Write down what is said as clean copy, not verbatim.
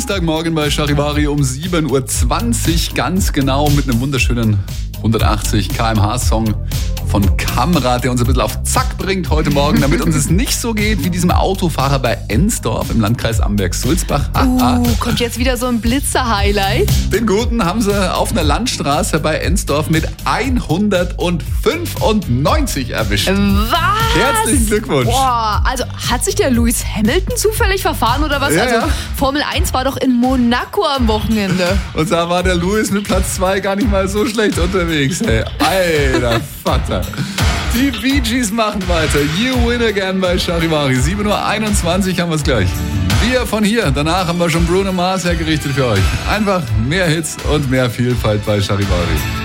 Dienstagmorgen bei Charivari um 7.20 Uhr ganz genau mit einem wunderschönen 180 km/h Song von Kamrat, der uns ein bisschen auf Zack bringt heute Morgen, damit uns es nicht so geht wie diesem Autofahrer bei Ensdorf im Landkreis Amberg-Sulzbach. Kommt jetzt wieder so ein Blitzer-Highlight. Den Guten haben sie auf einer Landstraße bei Ensdorf mit 195 erwischt. Was? Herzlichen Glückwunsch. Boah, also hat sich der Lewis Hamilton zufällig verfahren oder was? Ja, Also ja. Formel 1 war doch in Monaco am Wochenende. Und da war der Lewis mit Platz 2 gar nicht mal so schlecht unterwegs. Hey, alter Vater. Die Bee Gees machen weiter. You win again bei Charivari. 7.21 Uhr haben wir es gleich. Wir von hier. Danach haben wir schon Bruno Mars hergerichtet für euch. Einfach mehr Hits und mehr Vielfalt bei Charivari.